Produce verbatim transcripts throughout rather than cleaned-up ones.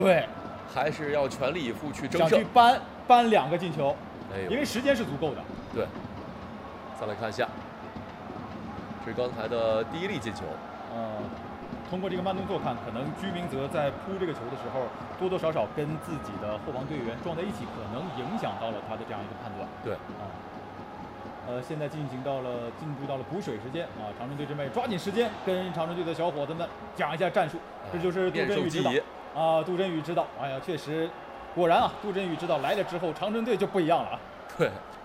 对， 还是要全力以赴去争胜， 想去扳扳两个进球， 哎呦， 因为时间是足够的。 对，再来看一下，这是刚才的第一粒进球。 呃，通过这个慢动作看，可能居明泽在扑这个球的时候，多多少少跟自己的后防队员撞在一起，可能影响到了他的这样一个判断。 对， 啊。呃，现在进行到了进入到了补水时间啊！长春队这边抓紧时间跟长春队的小伙子们讲一下战术，这就是杜振宇指导啊！杜振宇指导，哎呀，确实，果然啊，杜振宇指导来了之后，长春队就不一样了啊！ 对，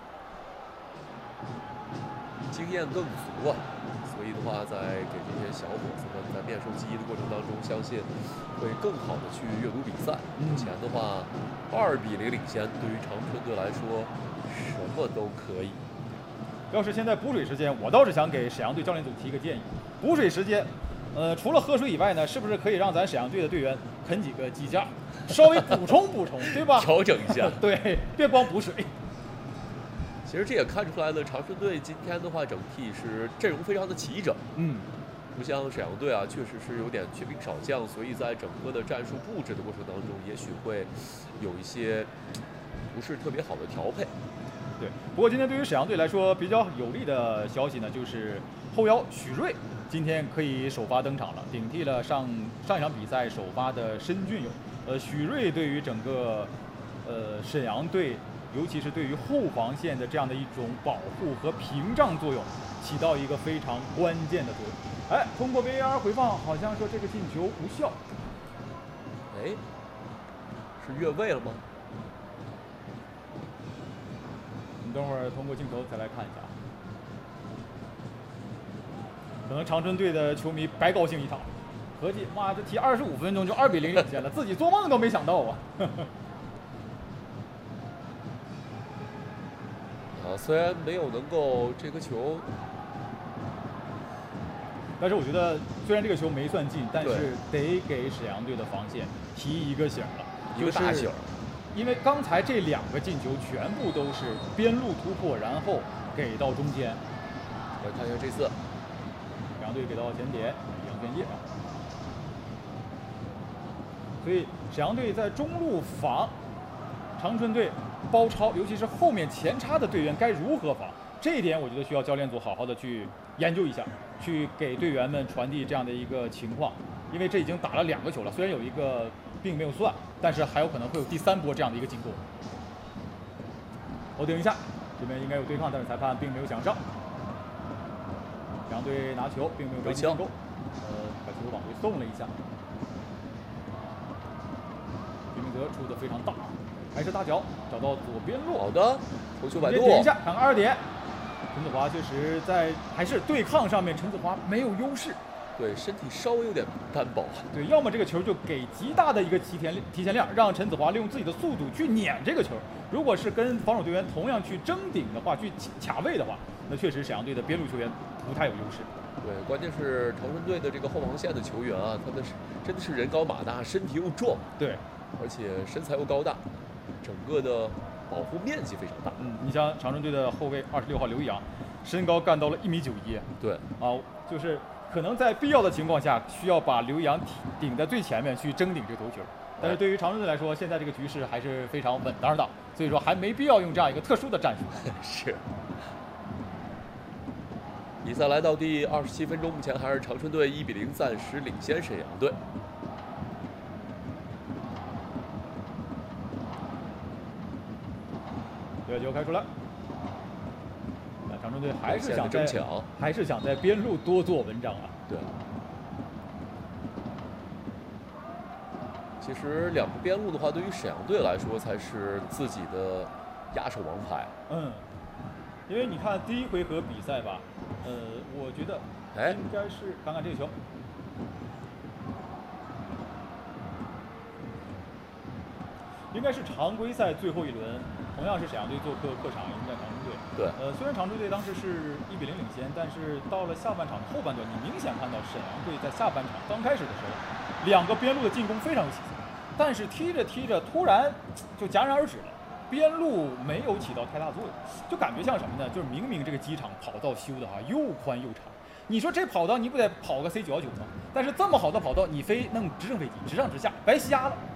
经验更足啊，所以的话，在给这些小伙子们在面授机宜的过程当中，相信会更好的去阅读比赛。目前的话，二比零领先，对于长春队来说，什么都可以。 要是现在补水时间，我倒是想给沈阳队教练组提一个建议：补水时间，呃，除了喝水以外呢，是不是可以让咱沈阳队的队员啃几个鸡架，稍微补充补充，对吧？ 调整一下， 对，别光补水。 其实这也看出来了，长春队今天的话，整体是阵容非常的齐整。 嗯， 不像沈阳队啊，确实是有点缺兵少将，所以在整个的战术布置的过程当中，也许会有一些不是特别好的调配。 对，不过今天对于沈阳队来说比较有利的消息呢，就是后腰许睿今天可以首发登场了，顶替了上上一场比赛首发的申俊勇。呃，许睿对于整个呃沈阳队，尤其是对于后防线的这样的一种保护和屏障作用，起到一个非常关键的作用。哎，通过 V A R 回放，好像说这个进球无效。 哎，是越位了吗？ 等会儿通过镜头再来看一下，可能长春队的球迷白高兴一场，合计妈这踢二十五分钟就二比零领先了，自己做梦都没想到啊！ 啊，虽然没有能够这个球， 但是我觉得虽然这个球没算进，但是得给沈阳队的防线提一个醒了， 一个大醒。 因为刚才这两个进球全部都是边路突破，然后给到中间。 来看一下这次， 沈阳队给到前点，杨天业。所以沈阳队在中路防，长春队包抄，尤其是后面前插的队员该如何防，这一点我觉得需要教练组好好的去研究一下，去给队员们传递这样的一个情况。因为这已经打了两个球了，虽然有一个并没有算，但是还有可能会有第三波这样的一个进攻。头顶一下，这边应该有对抗，但是裁判并没有响上。两队拿球，并没有着急进攻，呃，把球往回送了一下。居明泽出的非常大，还是大脚找到左边路。 好的，头球摆渡。 点一下，看看二点。陈子华确实在还是对抗上面，陈子华没有优势。 对，身体稍微有点单薄。 对，要么这个球就给极大的一个提前提前量，让陈子华利用自己的速度去撵这个球。如果是跟防守队员同样去争顶的话，去卡位的话，那确实沈阳队的边路球员不太有优势。 对，关键是长春队的这个后防线的球员啊，他的是真的是人高马大，身体又壮， 对， 而且身材又高大，整个的保护面积非常大。 嗯，你像长春队的后卫二十六号刘洋，身高干到了一米九一。 对， 啊，就是可能在必要的情况下，需要把刘洋顶在最前面去争顶这个头球。但是对于长春队来说，现在这个局势还是非常稳当的，所以说还没必要用这样一个特殊的战术。 是。比赛来到第二十七分钟，目前还是长春队一比零暂时领先沈阳队。 这球开出来，那长春队还是想在抢，还是想在边路多做文章啊。 对。其实两个边路的话，对于沈阳队来说才是自己的压手王牌。 嗯。因为你看第一回合比赛吧，呃，我觉得应该是看看这个球，应该是常规赛最后一轮，同样是沈阳队做客客场迎战长春队。 对。 呃，虽然长春队当时是一比零领先，但是到了下半场的后半段，你明显看到沈阳队在下半场刚开始的时候，两个边路的进攻非常有起色，但是踢着踢着突然就戛然而止了。边路没有起到太大作用，就感觉像什么呢？就是明明这个机场跑道修的哈又宽又长，你说这跑道你不得跑个 C 九幺九吗？但是这么好的跑道，你非弄直升飞机直上直下，白瞎了。